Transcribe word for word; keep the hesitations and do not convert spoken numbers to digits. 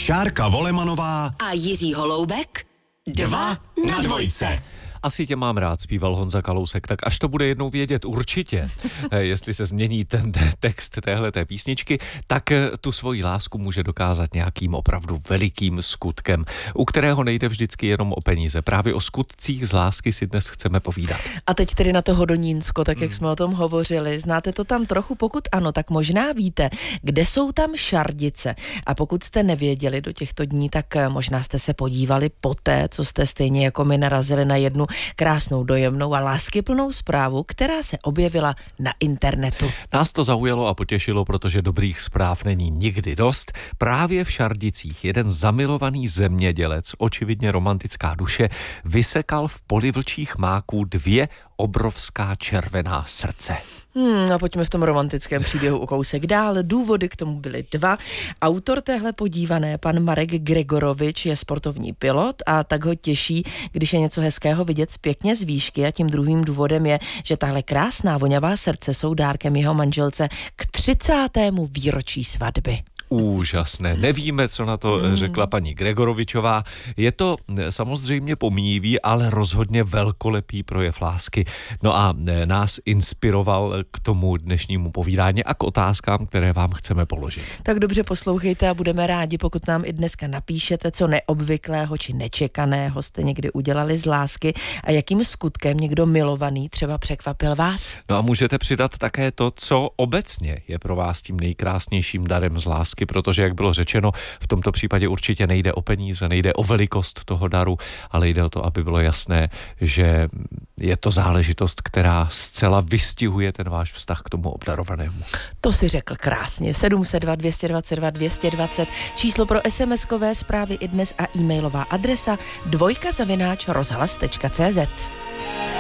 Šárka Volemanová a Jiří Holoubek. Dva na dvojce. Asi tě mám rád, zpíval Honza Kalousek, tak až to bude jednou vědět určitě, jestli se změní ten text téhleté písničky, tak tu svoji lásku může dokázat nějakým opravdu velikým skutkem, u kterého nejde vždycky jenom o peníze. Právě o skutcích z lásky si dnes chceme povídat. A teď tedy na to Hodonínsko, tak jak jsme o tom hovořili. Znáte to tam trochu? Pokud ano, tak možná víte, kde jsou tam Šardice. A pokud jste nevěděli do těchto dní, tak možná jste se podívali poté, co jste stejně jako my narazili na jednu krásnou, dojemnou a láskyplnou zprávu, která se objevila na internetu. Nás to zaujalo a potěšilo, protože dobrých zpráv není nikdy dost. Právě v Šardicích jeden zamilovaný zemědělec, očividně romantická duše, vysekal v poli vlčích máků dvě obrovská červená srdce. Hmm, a pojďme v tom romantickém příběhu o kousek dál. Důvody k tomu byly dva. Autor téhle podívané, pan Marek Gregorovič, je sportovní pilot a tak ho těší, když je něco hezkého vidět zpětně z výšky, a tím druhým důvodem je, že tahle krásná vonavá srdce jsou dárkem jeho manželce k třicátému výročí svatby. Úžasné. Nevíme, co na to hmm. řekla paní Gregorovičová. Je to samozřejmě pomíjivý, ale rozhodně velkolepý projev lásky. No a nás inspiroval k tomu dnešnímu povídání a k otázkám, které vám chceme položit. Tak dobře poslouchejte a budeme rádi, pokud nám i dneska napíšete, co neobvyklého či nečekaného jste někdy udělali z lásky a jakým skutkem někdo milovaný třeba překvapil vás. No a můžete přidat také to, co obecně je pro vás tím nejkrásnějším darem z lásky, protože, jak bylo řečeno, v tomto případě určitě nejde o peníze, nejde o velikost toho daru, ale jde o to, aby bylo jasné, že je to záležitost, která zcela vystihuje ten váš vztah k tomu obdarovanému. To si řekl krásně. sedm set dva, dvě dvacet dva, dvě stě dvacet, číslo pro SMSkové zprávy i dnes a e-mailová adresa dvojka zavináč rozhlas tečka cé zet.